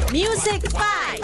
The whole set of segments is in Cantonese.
Music Five，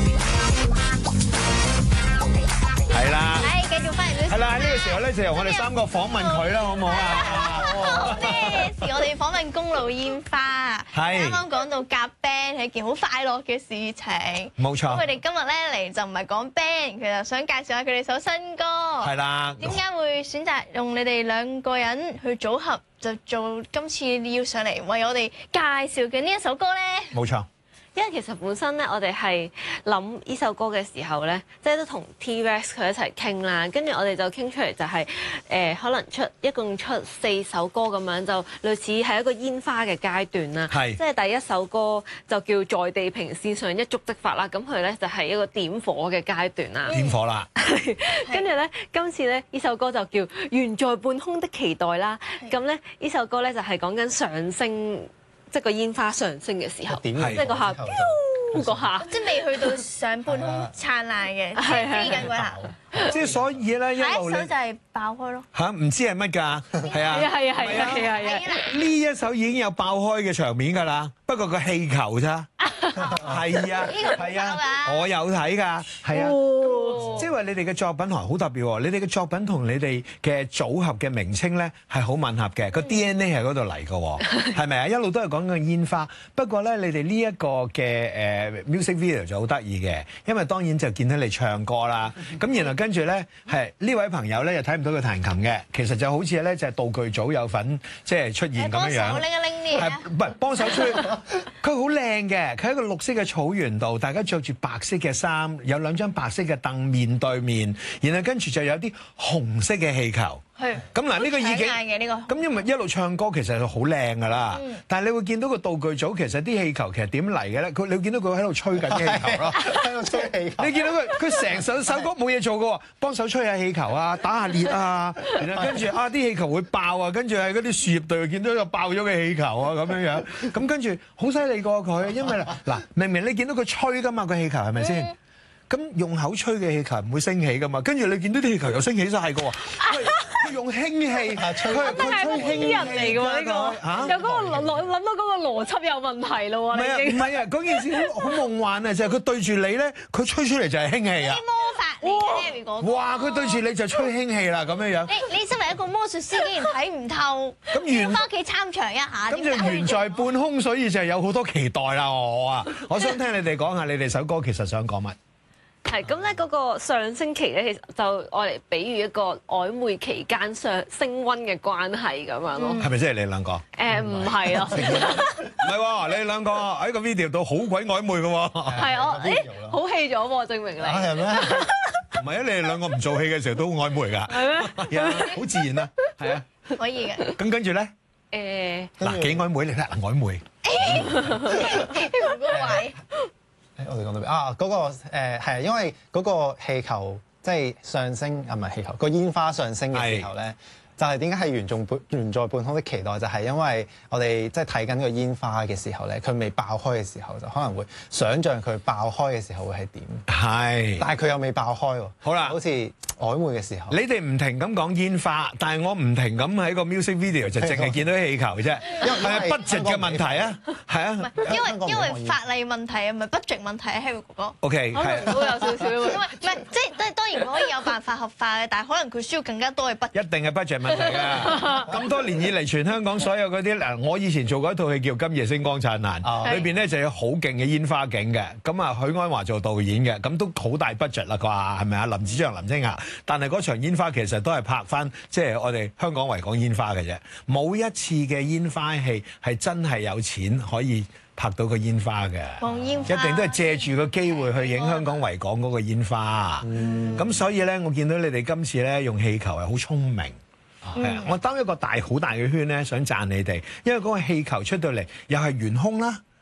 係啦， 繼續翻嚟。 係啦，喺呢個時候咧，就由我哋三個訪問佢啦，好唔好啊？ 咩事？我哋訪問公路煙花。 係啱啱講到夾 band 係一件好快樂嘅事情。 冇錯咁佢哋今日咧嚟就唔係講 band，其實想介紹下佢哋首新歌。 係啦， 點解會選擇用你哋兩個人去組合，就做今次要上嚟為我哋介紹嘅呢一首歌咧？ 冇錯。 因為其實本身咧，我哋係諗呢首歌嘅時候咧，即係都同 T-Rex 佢一齊傾啦，跟住我哋就傾出嚟就係、可能一共出4首歌咁樣，就類似係一個煙花嘅階段啦。 係即係第一首歌就叫在地平線上一觸即發啦，咁佢咧就係一個點火嘅階段啦。 點火啦！ 跟住咧，今次咧呢首歌就叫懸在半空的期待啦。咁咧呢首歌咧就係講緊上升。即係個煙花上升嘅時候，即係嗰下，嗰下， 即係未去到上半空燦爛嘅，即係飛緊嗰下。 即係所以咧，一下一路首就係爆開咯。 嚇唔知係乜㗎？係啊， 係啊！ 呢一首已經有爆開嘅場面㗎啦，不過個氣球咋。係啊，係啊，我有睇㗎，係啊，即係話你哋嘅作品係好特別喎，你哋嘅作品同你哋嘅組合嘅名稱咧係好吻合嘅，個 DNA 係嗰度嚟嘅喎，係咪啊？一路都係講緊煙花，不過咧你哋呢一個嘅music video 就好得意嘅，因為當然就見到你唱歌啦，咁然後跟住咧係呢位朋友咧又睇唔到佢彈琴嘅，其實就好似咧就係道具組有份即係出現咁樣樣， 幫手拎一拎啲嘢， 唔係幫手吹，佢好靚嘅，佢喺個綠色嘅草原度，大家着住白色嘅衫，有2張白色嘅凳面對面，然後跟住就有啲紅色嘅氣球。 係咁嗱，呢個意境嘅呢個。 咁因為一路唱歌其實好靚㗎啦，但係你會見到個道具組其實啲氣球其實點嚟嘅咧？你會見到佢喺度吹緊啲氣球咯， 喺度吹氣球。 你見到佢成首歌冇嘢做嘅喎，幫手吹下氣球啊，打下裂啊，然後跟住啲氣球會爆啊，跟住喺嗰啲樹葉度見到有爆咗嘅氣球啊咁樣樣，咁跟住好犀利過佢，因為嗱明明你見到佢吹㗎嘛個氣球係咪先？咁用口吹嘅氣球唔會升起㗎嘛，跟住你見到啲氣球又升起晒㗎喎。佢用氫氣，佢吹氫氣人嚟㗎喎呢個，有嗰個諗到嗰個邏輯有問題咯喎。 唔係啊，嗰件事好夢幻啊，就係佢對住你咧，佢吹出嚟就係氫氣啊。 魔法嚟嘅 Harry 哥哥。 哇！佢對住你就吹氫氣啦，咁樣樣。 你身為一個魔術師，竟然睇唔透，要翻屋企參詳一下。 咁就懸在半空，所以就有好多期待啦。我想聽你哋講下你哋首歌其實想講乜？ 係咁咧，嗰個上升期咧，其實就愛嚟比喻一個曖昧期間升溫嘅關係咁樣咯。 係咪即係你兩個？ 唔係咯， 唔係喎，你哋兩個喺個 video 度好鬼曖昧嘅喎。 係我好氣咗喎，證明你係咩？ 唔係啊，你哋兩個唔做戲嘅時候都好曖昧㗎。係咩？好自然啊，係啊。 可以嘅。 咁跟住咧，嗱幾曖昧你睇下曖昧。 嗰個位。 我哋講到邊啊？嗰個係因為嗰個氣球即係上升啊，唔係氣球，個煙花上升嘅時候咧，就係點解係懸在半空的期待？就係因為我哋即係睇緊個煙花嘅時候咧，佢未爆開嘅時候，就可能會想像佢爆開嘅時候會係點。係，但係佢又未爆開喎。好啦，好似曖昧嘅時候。你哋唔停咁講煙花，但係我唔停咁喺個 music video 就淨係見到氣球啫。係咪 budget 嘅問題啊？係啊。 因為法例問題啊，唔係 budget 問題啊 Harry 哥哥。 OK，係。 都有少少。 因為唔係即係當然可以有辦法合法嘅，但係可能佢需要更加多嘅 budget。 一定係 budget 問題㗎。咁多年以嚟，全香港所有嗰啲嗱，我以前做過一套戲叫《今夜星光燦爛》，裏邊咧就有好勁嘅煙花景嘅。咁啊，許鞍華做導演嘅，咁都好大 budget 啦啩，係咪啊？林子祥、林青霞，但係嗰場煙花其實都係拍翻即係我哋香港維港煙花嘅啫，冇一次嘅煙花戲係真係有錢可以拍到個煙花嘅，一定都係借住個機會去影香港維港嗰個煙花。咁所以咧，我見到你哋今次咧用氣球係好聰明。係啊，我兜一個好大嘅圈咧，想讚你哋，因為嗰個氣球出到嚟又係懸空啦，